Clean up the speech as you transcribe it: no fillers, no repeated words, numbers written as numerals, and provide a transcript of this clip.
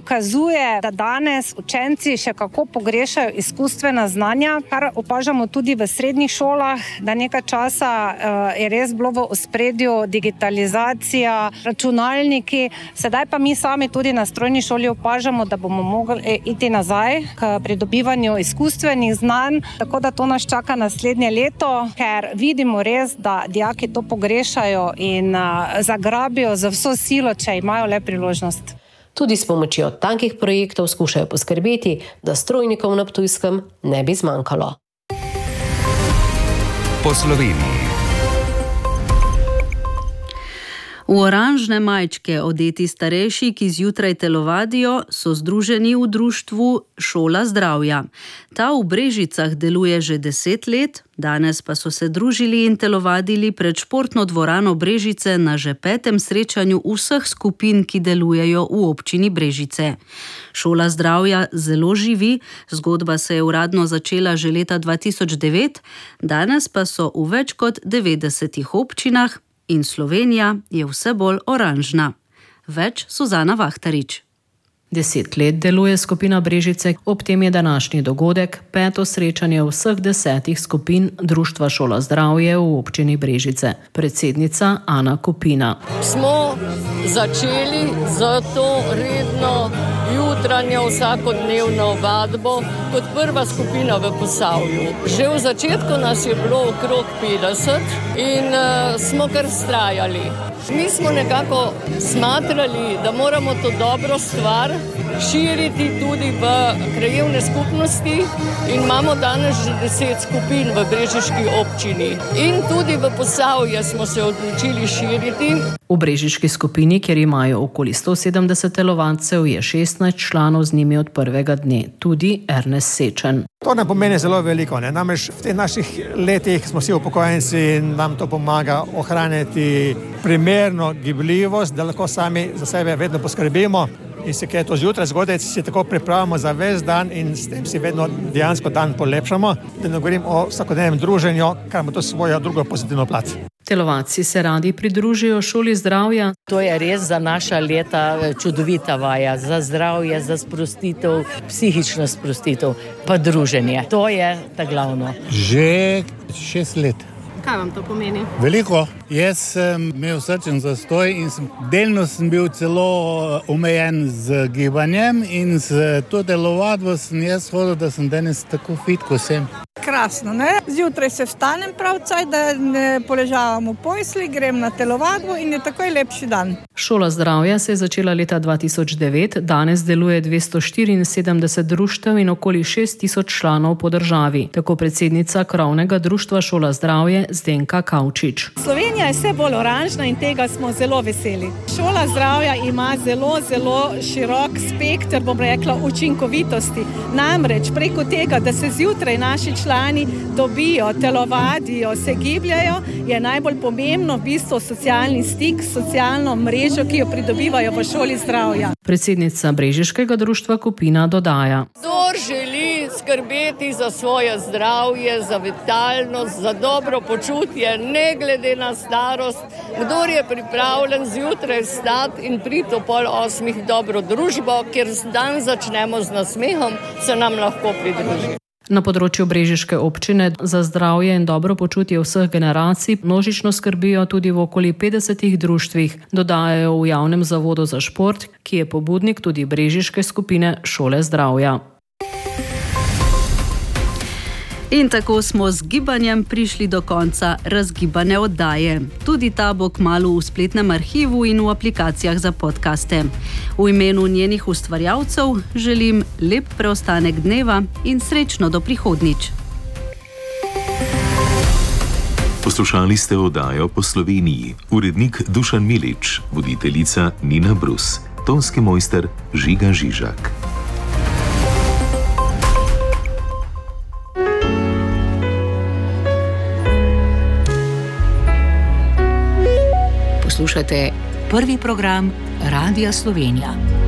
dokazuje, da danes učenci še kako pogrešajo izkustvena znanja, kar opažamo tudi v srednjih šolah, da nekaj časa je res bilo v ospredju digitalizacija, računalniki. Sedaj pa mi sami tudi na strojni šoli opažamo, da bomo mogli iti nazaj k pridobivanju izkustvenih znanj, tako da to nas čaka naslednje leto, ker vidimo res, da dijaki to pogrešajo in zagrabijo za vso silo, če imajo le priložnost. Tudi s pomočjo tankih projektov skušajo poskrbeti, da strojnikov na Ptujskem ne bi zmanjkalo. Po Sloveniji. V oranžne majčke odeti starejši, ki zjutraj telovadijo, so združeni v društvu Šola zdravja. Ta v Brežicah deluje že 10 let, danes pa so se družili in telovadili pred športno dvorano Brežice na že 5. srečanju vseh skupin, ki delujejo v občini Brežice. Šola zdravja zelo živi, zgodba se je uradno začela že leta 2009, danes pa so v več kot 90 občinah, in Slovenija je vse bolj oranžna. Več Suzana Vahtarič. 10 let deluje skupina Brežice, ob tem je današnji dogodek 5. srečanje vseh 10 skupin Društva Šola zdravje v občini Brežice. Predsednica Ana Kopina. Smo začeli za to redno jutranjo vsakodnevno vadbo kot prva skupina v Posavju. Že v začetku nas je bilo okrog 50 in smo kar vztrajali. Mi smo nekako smatrali, da moramo to dobro stvar širiti tudi v krajevne skupnosti in imamo danes že 10 skupin v brežiški občini. In tudi v Posavje smo se odločili širiti. V brežiški skupini, kjer imajo okoli 170 telovadcev, je 16 članov, z njimi od prvega dne, tudi Ernest Sečen. To nam pomeni zelo veliko. Namreč v teh naših letih smo vsi upokojenci in nam to pomaga ohraniti primerno gibljivost, da lahko sami za sebe vedno poskrbimo. In se kaj to zjutraj zgodaj si tako pripravimo za ves dan in s tem si vedno dejansko dan polepšamo. Da ne govorim o vsakodnevnem druženju, kar ima to svojo drugo pozitivno plat. Telovadci se radi pridružijo Šoli zdravja. To je res za naša leta čudovita vaja, za zdravje, za sprostitev, psihično sprostitev, pa druženje. To je ta glavno. Že 6 let. Kaj vam to pomeni? Veliko. Jaz sem imel srčen zastoj in delno sem bil celo omejen z gibanjem in z to telovadbo sem jaz hodil, da sem danes tako fit, ko sem. Krasno, ne? Zjutraj se vstanem pravcaj, da ne poležavam v posli, grem na telovadbo in je takoj lepši dan. Šola zdravja se je začela leta 2009, danes deluje 274 društev in okoli 6000 članov po državi. Tako predsednica krovnega društva Šola zdravje Zdenka Kavčič. Slovenija je vse bolj oranžna in tega smo zelo veseli. Šola zdravja ima zelo širok spekter, bom rekla, učinkovitosti. Namreč preko tega, da se zjutraj naši člani dobijo, telovadijo, se gibljajo, je najbolj pomembno v bistvu socialni stik, socialno mrežo, ki jo pridobivajo v Šoli zdravja. Predsednica Brežiškega društva Kopina dodaja. Kdor želi skrbeti za svoje zdravje, za vitalnost, za dobro počutje, ne glede na starost, kdor je pripravljen zjutraj vstati in priti ob 7:30 dobro družbo, kjer dan začnemo z nasmehom, se nam lahko pridruži. Na področju Brežiške občine za zdravje in dobro počutje vseh generacij množično skrbijo tudi v okoli 50 društvih, dodajajo v javnem zavodu za šport, ki je pobudnik tudi Brežiške skupine Šole zdravja. In tako smo z gibanjem prišli do konca razgibane oddaje. Tudi ta bo kmalu v spletnem arhivu in v aplikacijah za podcaste. V imenu njenih ustvarjalcev želim lep preostanek dneva in srečno do prihodnjič. Poslušali ste oddajo Po Sloveniji. Urednik Dušan Milič, voditeljica Nina Brus, tonski mojster Žiga Žižak. Poslušate prvi program Radia Slovenija.